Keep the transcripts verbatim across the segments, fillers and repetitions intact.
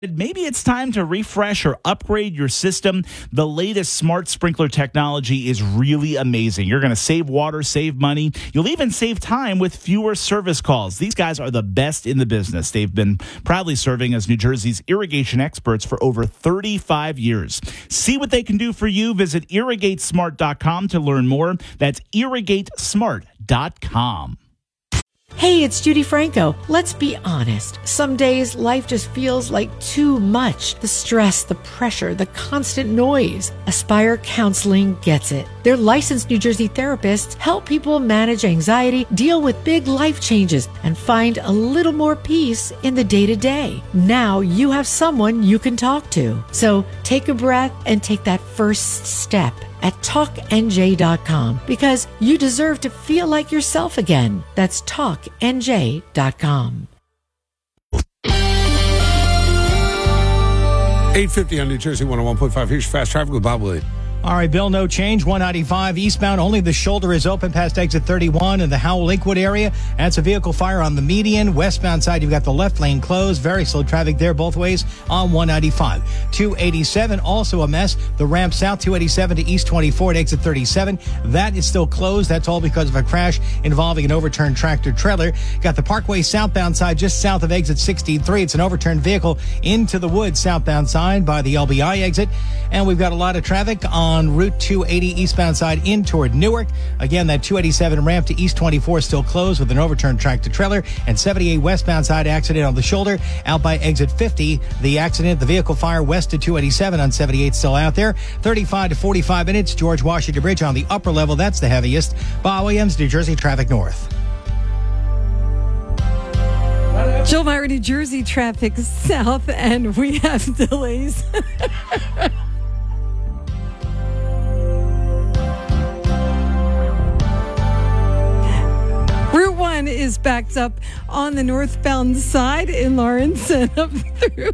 Maybe it's time to refresh or upgrade your system. The latest smart sprinkler technology is really amazing. You're going to save water, save money. You'll even save time with fewer service calls. These guys are the best in the business. They've been proudly serving as New Jersey's irrigation experts for over thirty-five years. See what they can do for you. Visit irrigate smart dot com to learn more. That's irrigate smart dot com. Hey, it's Judy Franco. Let's be honest. Some days life just feels like too much. The stress, the pressure, the constant noise. Aspire Counseling gets it. Their licensed New Jersey therapists help people manage anxiety, deal with big life changes, and find a little more peace in the day-to-day. Now you have someone you can talk to. So take a breath and take that first step at talk N J dot com, because you deserve to feel like yourself again. That's talk N J dot com. eight fifty on New Jersey one oh one point five. Here's your fast traffic with Bob Willie. All right, Bill, no change. one ninety-five eastbound. Only the shoulder is open past exit thirty-one in the Howell-Lakewood area. That's a vehicle fire on the median. Westbound side, you've got the left lane closed. Very slow traffic there both ways on one ninety-five. two eighty-seven, also a mess. The ramp south, two eighty-seven to East twenty-four at exit thirty-seven. That is still closed. That's all because of a crash involving an overturned tractor trailer. Got the Parkway southbound side just south of exit sixty-three. It's an overturned vehicle into the woods southbound side by the L B I exit. And we've got a lot of traffic on on Route two eighty eastbound side in toward Newark. Again, that two eighty-seven ramp to East twenty-four still closed with an overturned tractor trailer, and seventy-eight westbound side accident on the shoulder out by exit fifty. The accident, the vehicle fire west to two eighty-seven on seventy-eight still out there. thirty-five to forty-five minutes. George Washington Bridge on the upper level. That's the heaviest. Bob Williams, New Jersey Traffic North. Joe Meyer, New Jersey traffic south, and we have delays. Route one is backed up on the northbound side in Lawrence and up through.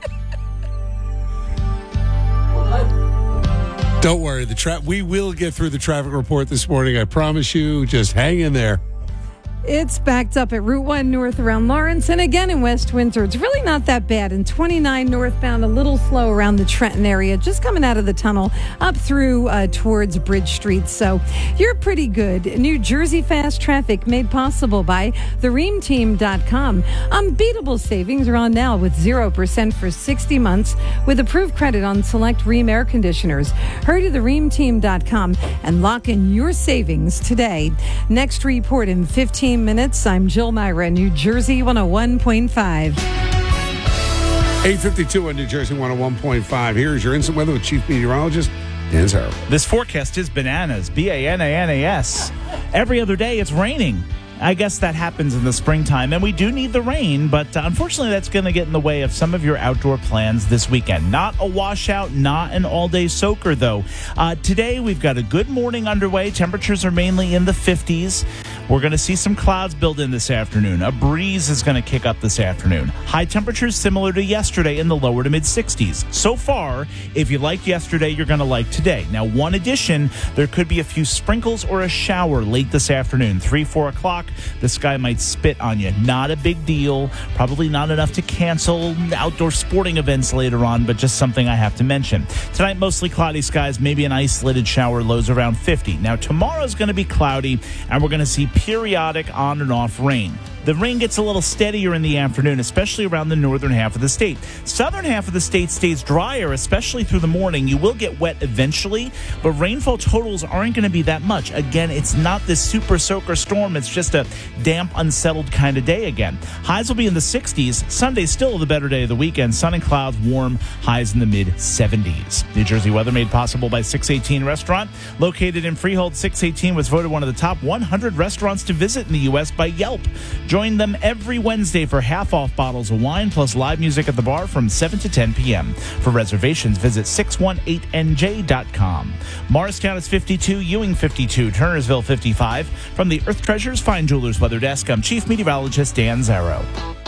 Don't worry, the tra- we will get through the traffic report this morning. I promise you. Just hang in there. It's backed up at Route one north around Lawrence and again in West Windsor. It's really not that bad. In twenty-nine northbound, a little slow around the Trenton area, just coming out of the tunnel up through uh, towards Bridge Street. So you're pretty good. New Jersey fast traffic made possible by the ream team dot com. Unbeatable savings are on now with zero percent for sixty months with approved credit on select Rheem air conditioners. Hurry to the ream team dot com and lock in your savings today. Next report in fifteen minutes. I'm Jill Myra, New Jersey one oh one point five. eight fifty-two on New Jersey one oh one point five. Here's your instant weather with Chief Meteorologist Dan Zarrow. This forecast is bananas. B A N A N A S. Every other day it's raining. I guess that happens in the springtime, and we do need the rain, but uh, unfortunately that's going to get in the way of some of your outdoor plans this weekend. Not a washout, not an all-day soaker, though. Uh, today we've got a good morning underway. Temperatures are mainly in the fifties. We're going to see some clouds build in this afternoon. A breeze is going to kick up this afternoon. High temperatures similar to yesterday in the lower to mid-sixties. So far, if you liked yesterday, you're going to like today. Now, one addition, there could be a few sprinkles or a shower late this afternoon. three, four o'clock. The sky might spit on you. Not a big deal. Probably not enough to cancel outdoor sporting events later on, but just something I have to mention. Tonight, mostly cloudy skies, maybe an isolated shower, lows around fifty. Now, tomorrow's going to be cloudy, and we're going to see periodic on and off rain. The rain gets a little steadier in the afternoon, especially around the northern half of the state. Southern half of the state stays drier, especially through the morning. You will get wet eventually, but rainfall totals aren't going to be that much. Again, it's not this super soaker storm. It's just a damp, unsettled kind of day again. Highs will be in the sixties. Sunday's still the better day of the weekend. Sun and clouds, warm, highs in the mid-seventies. New Jersey weather made possible by six eighteen Restaurant. Located in Freehold, six eighteen was voted one of the top one hundred restaurants to visit in the U S by Yelp. Join them every Wednesday for half-off bottles of wine plus live music at the bar from seven to ten p.m. For reservations, visit six one eight N J dot com. Morristown is fifty-two, Ewing fifty-two, Turnersville fifty-five. From the Earth Treasures Fine Jewelers Weather Desk, I'm Chief Meteorologist Dan Zarrow.